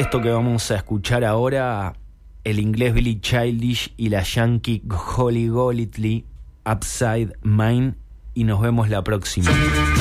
Esto que vamos a escuchar ahora, el inglés Billy Childish y la yankee Holly Golightly, Upside Mine, y nos vemos la próxima.